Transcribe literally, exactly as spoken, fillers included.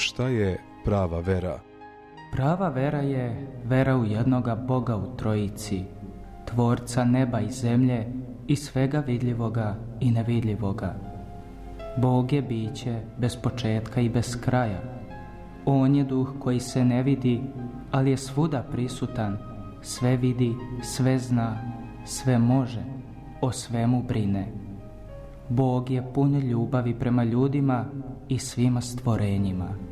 Šta je prava vera? Prava vera je vera u jednoga Boga u trojici, tvorca neba i zemlje i svega vidljivoga i nevidljivoga. Bog je biće bez početka i bez kraja. On je duh koji se ne vidi, ali je svuda prisutan, sve vidi, sve zna, sve može, o svemu brine. Bog je pun ljubavi prema ljudima i svima stvorenjima.